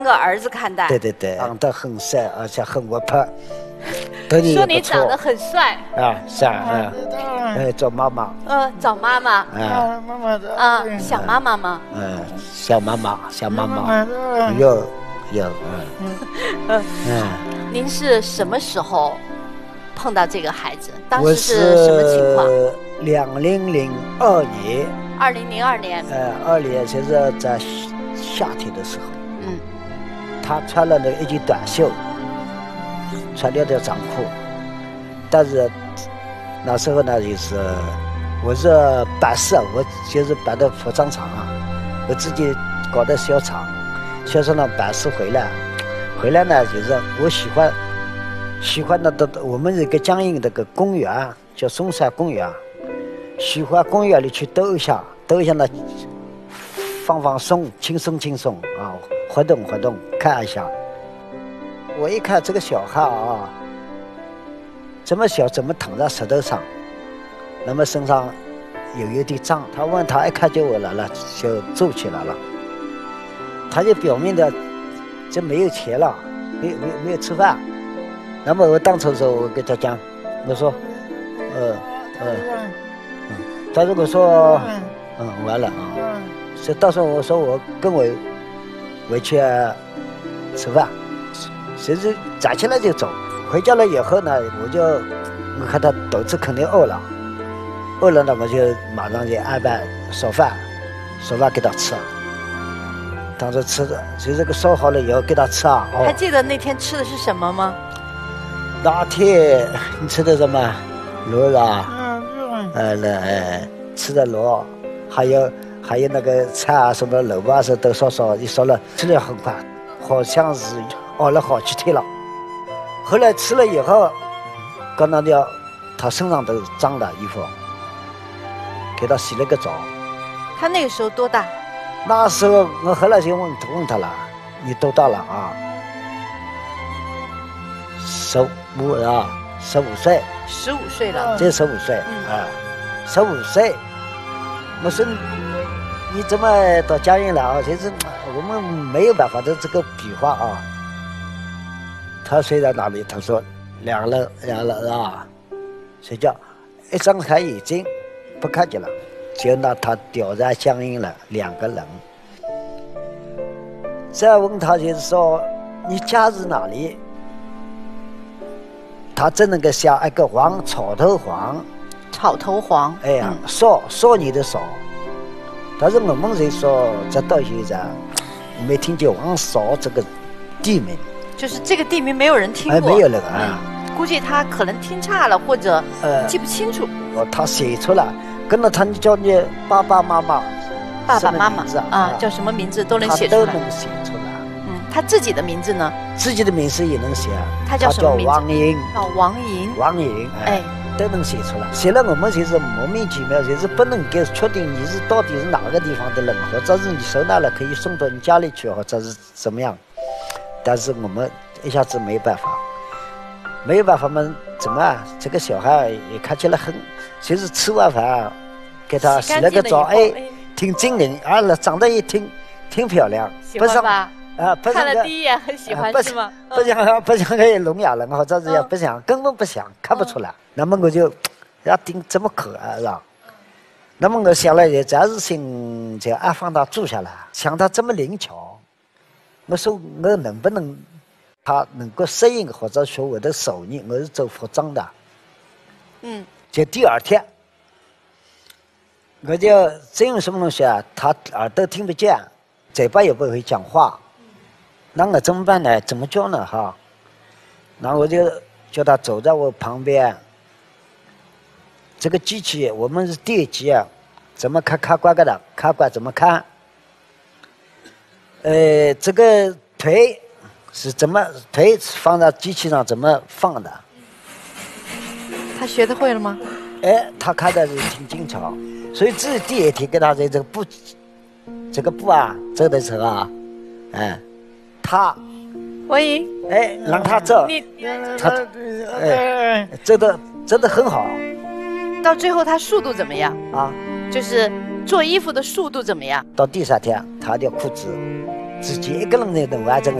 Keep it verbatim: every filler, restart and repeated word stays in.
个儿子看待。 对对对，长得很帅，而且很活泼。 说你长得很帅啊，是啊，哎，找妈妈。 呃，找妈妈。 啊， 妈妈的。 啊，想妈妈吗？ 嗯，想妈妈，想妈妈。有有，嗯嗯嗯。您是什么时候碰到这个孩子？当时是什么情况？ 两零零二年。 二零零二年。 呃，二年就是在夏天的时候。 嗯。 他穿了那一件短袖，穿了条长裤，但是那时候呢，就是我是办事，我就是办的服装厂啊，我自己搞的小厂，小厂呢办事回来，回来呢就是我喜欢喜欢的的，我们这个江阴那个公园叫嵩山公园，喜欢公园里去兜一下，兜一下呢，放放松，轻松轻松啊。活动活动，看一下。我一看这个小孩啊，这么小，怎么躺在石头上？那么身上有一点脏。他问他一看见我来了，就皱起来了。他就表明的，这没有钱了，没没没有吃饭。那么我当初的时候，我跟他讲，我说，呃呃，嗯，他如果说，嗯，完了啊，所以到时候我说我跟我。回去吃饭，谁知站起来就走。回家了以后呢，我就我看他肚子肯定饿了，饿了呢，我就马上就安排烧饭，烧饭给他吃。当时吃的，就这个烧好了以后给他吃啊。 哦、还记得那天吃的是什么吗？ 那天你吃的什么？螺啊，嗯呃，呃，吃的螺，还有。还有那个菜啊，什么萝卜啊，什都烧烧，一烧了，吃的很快，好像是熬了好几天了。后来吃了以后，刚刚掉，他身上都脏的衣服，给他洗了个澡。 他那个时候多大？ 那时候我后来就问问他了，你多大了啊？十五啊，十五岁。 十五岁了。 这十五岁啊，十五岁。我说。你怎么到江阴来啊？其实我们没有办法的这个比划啊。他睡在哪里？他说两楼，两楼啊，睡觉，一张开眼睛不看见了，就拿他吊在江阴了，两个人。再问他就是说你家是哪里？他只能够想一个黄，草头黄， 草头黄， 哎呀，少少年的少。但是我们人说，直到现在没听见王韶这个地名， 就是这个地名没有人听过， 哎，没有那个啊。 估计他可能听差了，或者呃记不清楚。 哦，他写出来，跟着他叫你爸爸妈妈， 爸爸妈妈啊，叫什么名字都能写出来， 都能写出来。 嗯，他自己的名字呢？ 自己的名字也能写， 他叫什么名字？ 王莹。 哦，王莹。 王莹，哎。都能写出来，写了我们就是莫名其妙，就是不能够确定你是到底是哪个地方的人，或者是你收纳了可以送到你家里去，或者是怎么样。但是我们一下子没有办法，没有办法嘛，怎么啊？这个小孩也看起来很，就是吃完饭给他洗了个澡，哎，挺精灵，啊，长得也挺挺漂亮， 不是吧？ 啊，不看了第一眼很喜欢、啊、是吗？ 不想不想个聋哑人，或者是也不想，嗯、根本不想，看不出来。嗯、那么我就要盯这么可爱了。那么我想了也暂时性就安放他住下来，想他这么灵巧，我说我能不能他能够适应，或者说我的手艺，我是做服装的。嗯。就第二天，我就这用什么东西啊？他耳朵听不见，嘴巴也不会讲话。那我怎么办呢？怎么教呢？哈，然后我就叫他走在我旁边。这个机器我们是电机啊，怎么开开关的？开关怎么开？呃，这个腿是怎么腿放在机器上怎么放的？ 他学得会了吗？ 哎，他看的是挺精巧，所以这第一天给他在这个布，这个布啊走的时候啊，哎。他， 王莹， 哎，让他走， 你他，哎，走的走的很好。 到最后他速度怎么样啊？ 就是做衣服的速度怎么样？ 到第三天，他的裤子自己一个人在弄完整